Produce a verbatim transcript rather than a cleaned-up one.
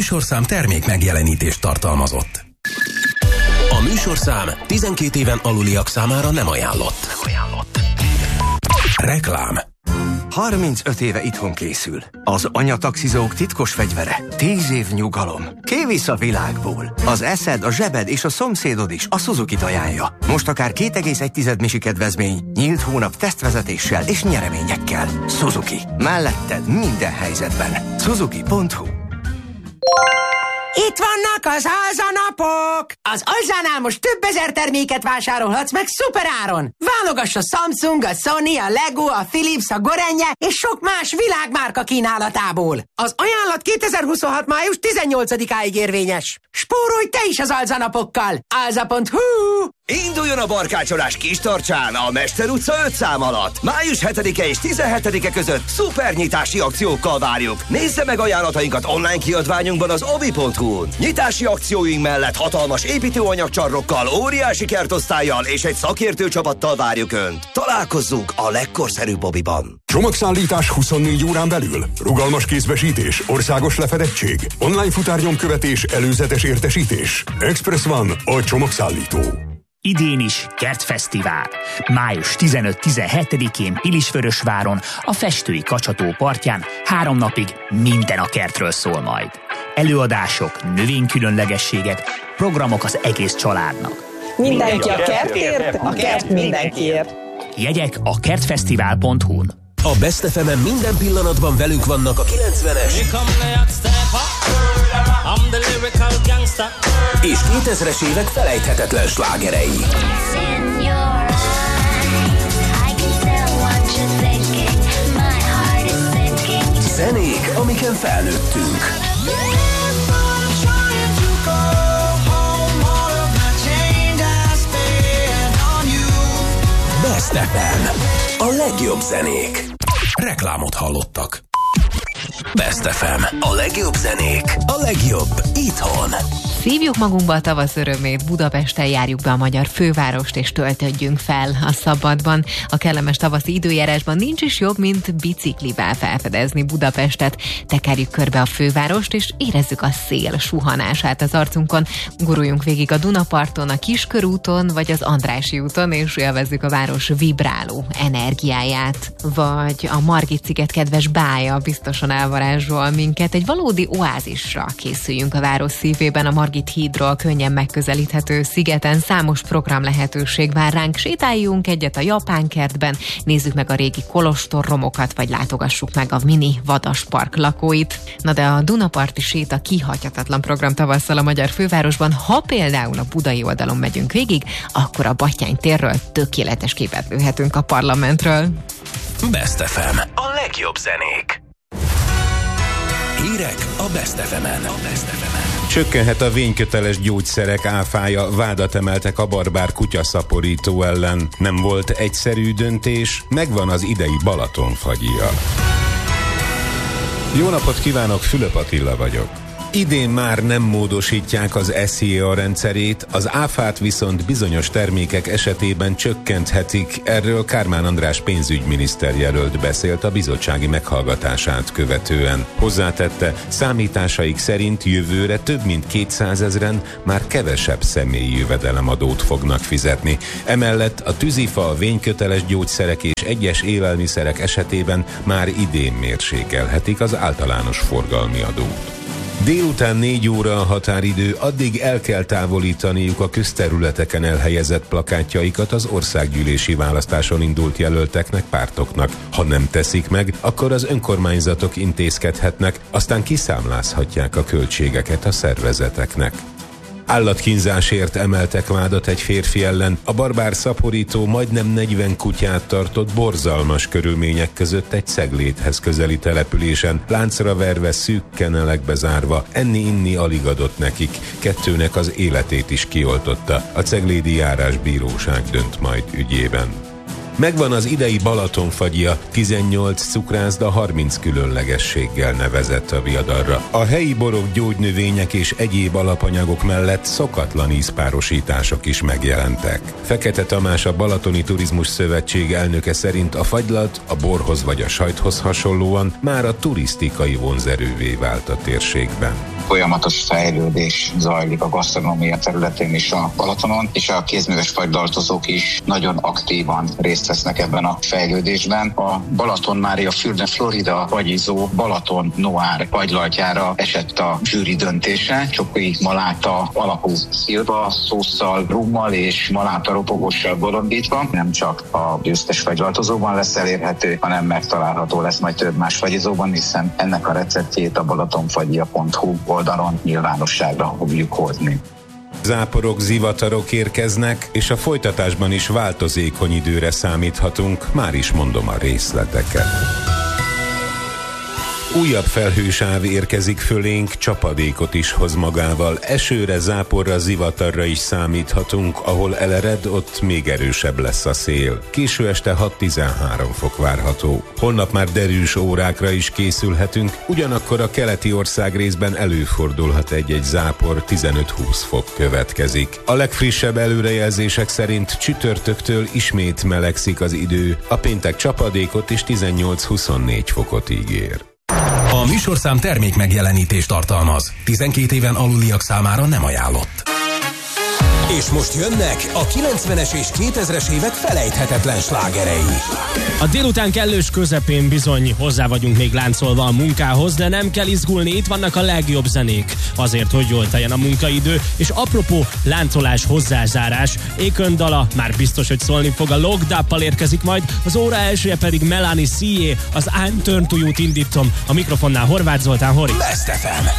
műsorszám termék megjelenítést tartalmazott. A műsorszám tizenkét éven aluliak számára nem ajánlott. Nem ajánlott. Reklám. harmincöt éve itthon készül. Az anyataxizók titkos fegyvere. tíz év nyugalom. Kivisz a világból. Az eszed, a zsebed és a szomszédod is a Suzuki-t ajánlja. Most akár két egész egy misi kedvezmény, nyílt hónap tesztvezetéssel és nyereményekkel. Suzuki. Melletted minden helyzetben. Suzuki pont hu. Itt vannak az Alza-napok! Az Alzánál most több ezer terméket vásárolhatsz meg szuperáron! Válogass a Samsung, a Sony, a Lego, a Philips, a Gorenje és sok más világmárka kínálatából. Az ajánlat kétezer-huszonhat. május tizennyolcadikáig érvényes. Spórolj te is az Alza-napokkal! alza pont hu. Induljon a barkácsolás Kistarcsán a Mester utca öt szám alatt. május hetedike és tizenhetedike között szupernyitási akciókkal várjuk. Nézze meg ajánlatainkat online kiadványunkban az obi pont hu-n. Nyitási akcióink mellett hatalmas építőanyagcsarnokkal, óriási kertosztállyal és egy szakértő csapattal várjuk Önt. Találkozzunk a legkorszerűbb Obiban. Csomagszállítás huszonnégy órán belül. Rugalmas kézbesítés, országos lefedettség, online futárnyomkövetés, előzetes értesítés. Express One, a csomagszállító. Idén is Kertfesztivál. május tizenöt-tizenhetedikén Pilisvörösváron, a Festői Kacsató partján három napig minden a kertről szól majd. Előadások, növénykülönlegességek, programok az egész családnak. Mindenki a kertért, a kert mindenkiért. Jegyek a kertfesztivál pont hu-n. A Best ef emen minden pillanatban velünk vannak a kilencvenes és kétezres évek felejthetetlen slágerei. Zenék, amiken felnőttünk. Best ef em. A legjobb zenék. Reklámot hallottak. Best ef em. A legjobb zenék. A legjobb itthon. Szívjuk magunkba a tavasz örömét, Budapesten járjuk be a magyar fővárost, és töltödjünk fel a szabadban. A kellemes tavaszi időjárásban nincs is jobb, mint biciklivel felfedezni Budapestet. Tekerjük körbe a fővárost, és érezzük a szél suhanását az arcunkon. Guruljunk végig a Dunaparton, a Kiskörúton, vagy az Andrássy úton, és élvezzük a város vibráló energiáját. Vagy a Margit-sziget kedves bája biztosan elvarázsol minket. Egy valódi oázisra készüljünk a város szívében, a Margit hídról könnyen megközelíthető szigeten számos program lehetőség vár ránk. Sétáljunk egyet a Japán kertben, nézzük meg a régi kolostorromokat, vagy látogassuk meg a mini vadaspark lakóit. Na de a Dunaparti séta kihagyhatatlan program tavasszal a magyar fővárosban. Ha például a budai oldalon megyünk végig, akkor a Batthyány térről tökéletes képet lőhetünk a parlamentről. Best ef em. A legjobb zenék. Hírek a Best ef emen. A Best ef emen. Csökkenhet a vényköteles gyógyszerek áfája, vádat emeltek a barbár kutyaszaporító ellen. Nem volt egyszerű döntés, megvan az idei Balatonfagyia. Jó napot kívánok, Fülöp Attila vagyok. Idén már nem módosítják az es zé á rendszerét, az áfát viszont bizonyos termékek esetében csökkenthetik. Erről Kármán András pénzügyminiszter jelölt beszélt a bizottsági meghallgatását követően. Hozzátette, számításaik szerint jövőre több mint kétszázezren már kevesebb személyi jövedelemadót fognak fizetni. Emellett a tűzifa, a vényköteles gyógyszerek és egyes élelmiszerek esetében már idén mérsékelhetik az általános forgalmi adót. Délután négy óra a határidő, addig el kell távolítaniuk a közterületeken elhelyezett plakátjaikat az országgyűlési választáson indult jelölteknek, pártoknak. Ha nem teszik meg, akkor az önkormányzatok intézkedhetnek, aztán kiszámlázhatják a költségeket a szervezeteknek. Állatkínzásért emeltek vádat egy férfi ellen. A barbár szaporító majdnem negyven kutyát tartott borzalmas körülmények között egy Ceglédhez közeli településen, láncra verve, szűk kenelekbe zárva. Enni-inni alig adott nekik. Kettőnek az életét is kioltotta. A ceglédi járásbíróság dönt majd ügyében. Megvan az idei Balatonfagyia, tizennyolc cukrászda harminc különlegességgel nevezett a viadalra. A helyi borok, gyógynövények és egyéb alapanyagok mellett szokatlan ízpárosítások is megjelentek. Fekete Tamás, a Balatoni Turizmus Szövetség elnöke szerint a fagylat a borhoz vagy a sajthoz hasonlóan már a turisztikai vonzerővé vált a térségben. Folyamatos fejlődés zajlik a gasztronómia területén is a Balatonon, és a kézműves fagylaltozók is nagyon aktívan részt vesznek ebben a fejlődésben. A Balaton Mária Fürde Florida fagyizó Balaton Noir fagylaltjára esett a zsűri döntése. Csoki maláta alapú szilva szósszal, rummal és maláta ropogossal bolondítva. Nem csak a győztes fagylaltozóban lesz elérhető, hanem megtalálható lesz majd több más fagyizóban, hiszen ennek a receptjét a balatonfagyia pont hu oldalon nyilvánosságra fogjuk hozni. Záporok, zivatarok érkeznek, és a folytatásban is változékony időre számíthatunk, már is mondom a részleteket. Újabb felhősáv érkezik fölénk, csapadékot is hoz magával. Esőre, záporra, zivatarra is számíthatunk, ahol elered, ott még erősebb lesz a szél. Késő este hat-tizenhárom fok várható. Holnap már derűs órákra is készülhetünk, ugyanakkor a keleti ország részben előfordulhat egy-egy zápor, tizenöt-húsz fok következik. A legfrissebb előrejelzések szerint csütörtöktől ismét melegszik az idő, a péntek csapadékot is tizennyolc-huszonnégy fokot ígér. A műsorszám termék megjelenítést tartalmaz. tizenkét éven aluliak számára nem ajánlott. És most jönnek a kilencvenes és kétezres évek felejthetetlen slágerei. A délután kellős közepén bizony hozzá vagyunk még láncolva a munkához, de nem kell izgulni, itt vannak a legjobb zenék. Azért, hogy jól teljen a munkaidő, és apropó láncolás, hozzázárás, Akon dala már biztos, hogy szólni fog, a Locked Up-pal érkezik majd, az óra elsője pedig Melanie C A, az I'm Turn to You-t indítom, a mikrofonnál Horváth Zoltán, Hori. Best ef em.